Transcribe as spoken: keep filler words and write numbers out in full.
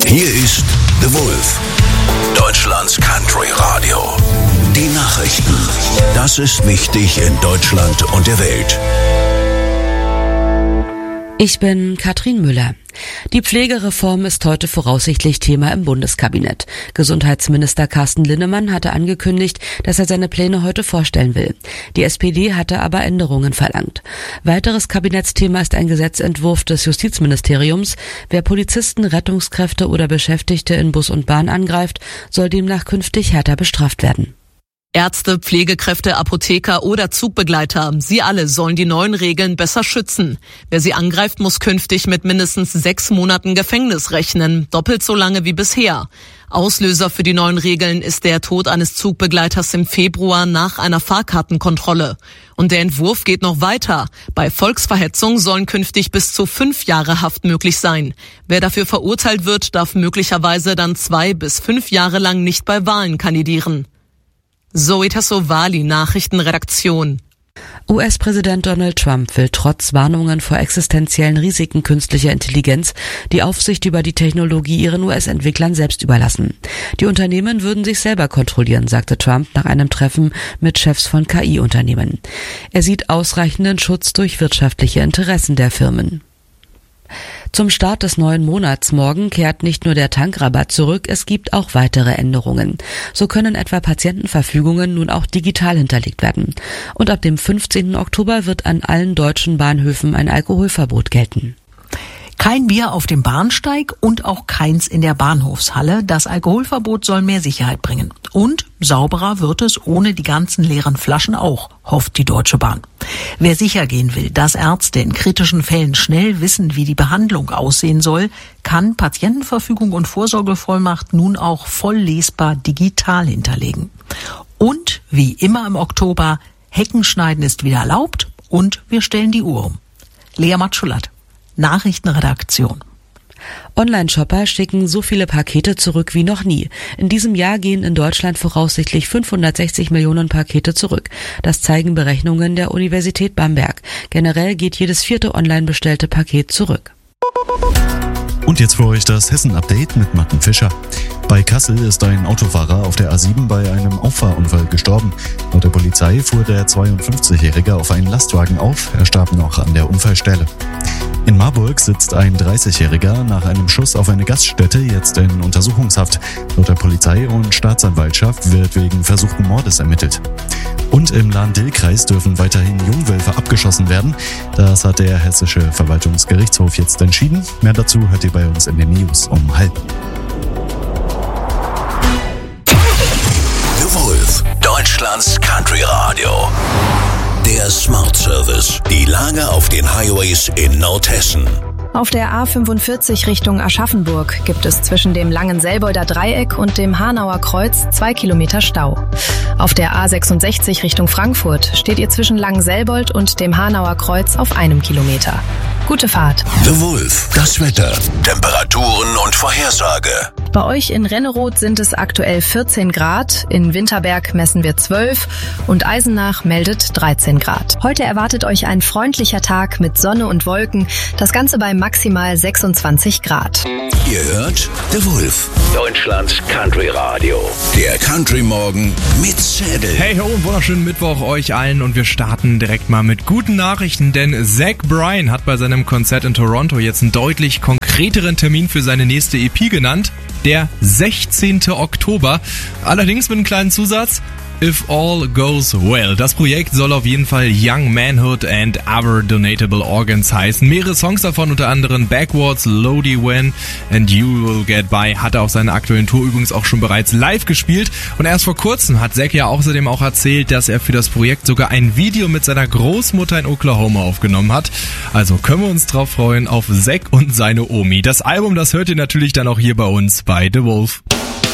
Hier ist The Wolf, Deutschlands Country Radio. Die Nachrichten. Das ist wichtig in Deutschland und der Welt. Ich bin Katrin Müller. Die Pflegereform ist heute voraussichtlich Thema im Bundeskabinett. Gesundheitsminister Carsten Linnemann hatte angekündigt, dass er seine Pläne heute vorstellen will. Die S P D hatte aber Änderungen verlangt. Weiteres Kabinettsthema ist ein Gesetzentwurf des Justizministeriums. Wer Polizisten, Rettungskräfte oder Beschäftigte in Bus und Bahn angreift, soll demnach künftig härter bestraft werden. Ärzte, Pflegekräfte, Apotheker oder Zugbegleiter, sie alle sollen die neuen Regeln besser schützen. Wer sie angreift, muss künftig mit mindestens sechs Monaten Gefängnis rechnen, doppelt so lange wie bisher. Auslöser für die neuen Regeln ist der Tod eines Zugbegleiters im Februar nach einer Fahrkartenkontrolle. Und der Entwurf geht noch weiter. Bei Volksverhetzung sollen künftig bis zu fünf Jahre Haft möglich sein. Wer dafür verurteilt wird, darf möglicherweise dann zwei bis fünf Jahre lang nicht bei Wahlen kandidieren. Zoe Tassovali, Nachrichtenredaktion. U S-Präsident Donald Trump will trotz Warnungen vor existenziellen Risiken künstlicher Intelligenz die Aufsicht über die Technologie ihren U S-Entwicklern selbst überlassen. Die Unternehmen würden sich selber kontrollieren, sagte Trump nach einem Treffen mit Chefs von K I-Unternehmen. Er sieht ausreichenden Schutz durch wirtschaftliche Interessen der Firmen. Zum Start des neuen Monats morgen kehrt nicht nur der Tankrabatt zurück, es gibt auch weitere Änderungen. So können etwa Patientenverfügungen nun auch digital hinterlegt werden. Und ab dem fünfzehnten Oktober wird an allen deutschen Bahnhöfen ein Alkoholverbot gelten. Kein Bier auf dem Bahnsteig und auch keins in der Bahnhofshalle. Das Alkoholverbot soll mehr Sicherheit bringen. Und sauberer wird es ohne die ganzen leeren Flaschen auch, hofft die Deutsche Bahn. Wer sicher gehen will, dass Ärzte in kritischen Fällen schnell wissen, wie die Behandlung aussehen soll, kann Patientenverfügung und Vorsorgevollmacht nun auch voll lesbar digital hinterlegen. Und wie immer im Oktober, Heckenschneiden ist wieder erlaubt und wir stellen die Uhr um. Lea Matschulat, Nachrichtenredaktion. Online-Shopper schicken so viele Pakete zurück wie noch nie. In diesem Jahr gehen in Deutschland voraussichtlich fünfhundertsechzig Millionen Pakete zurück. Das zeigen Berechnungen der Universität Bamberg. Generell geht jedes vierte online bestellte Paket zurück. Und jetzt für euch das Hessen-Update mit Martin Fischer. Bei Kassel ist ein Autofahrer auf der A sieben bei einem Auffahrunfall gestorben. Laut der Polizei fuhr der zweiundfünfzigjährige auf einen Lastwagen auf. Er starb noch an der Unfallstelle. In Marburg sitzt ein dreißigjähriger nach einem Schuss auf eine Gaststätte jetzt in Untersuchungshaft. Laut der Polizei und Staatsanwaltschaft wird wegen versuchten Mordes ermittelt. Und im Lahn-Dill-Kreis dürfen weiterhin Jungwölfe abgeschossen werden. Das hat der Hessische Verwaltungsgerichtshof jetzt entschieden. Mehr dazu hört ihr bei uns in den News um halb. The Wolf, Deutschlands Country Radio. Der Smart Service. Die Lage auf den Highways in Nordhessen. Auf der A fünfundvierzig Richtung Aschaffenburg gibt es zwischen dem Langenselbolder Dreieck und dem Hanauer Kreuz zwei Kilometer Stau. Auf der A sechsundsechzig Richtung Frankfurt steht ihr zwischen Langenselbold und dem Hanauer Kreuz auf einem Kilometer. Gute Fahrt. The Wolf, das Wetter, Temperaturen und Vorhersage. Bei euch in Renneroth sind es aktuell vierzehn Grad, in Winterberg messen wir zwölf und Eisenach meldet dreizehn Grad. Heute erwartet euch ein freundlicher Tag mit Sonne und Wolken, das Ganze bei maximal sechsundzwanzig Grad. Ihr hört The Wolf, Deutschlands Country Radio. Der Country Morgen mit Zedel. Hey ho, wunderschönen Mittwoch euch allen und wir starten direkt mal mit guten Nachrichten, denn Zach Bryan hat bei seinem Konzert in Toronto jetzt einen deutlich konkreteren Termin für seine nächste E P genannt, der sechzehnten Oktober. Allerdings mit einem kleinen Zusatz: If All Goes Well. Das Projekt soll auf jeden Fall Young Manhood and Other Donatable Organs heißen. Mehrere Songs davon, unter anderem Backwards, Lodi When and You Will Get By, hat er auf seiner aktuellen Tour übrigens auch schon bereits live gespielt. Und erst vor kurzem hat Zack ja außerdem auch erzählt, dass er für das Projekt sogar ein Video mit seiner Großmutter in Oklahoma aufgenommen hat. Also können wir uns drauf freuen auf Zack und seine Omi. Das Album, das hört ihr natürlich dann auch hier bei uns bei The Wolf.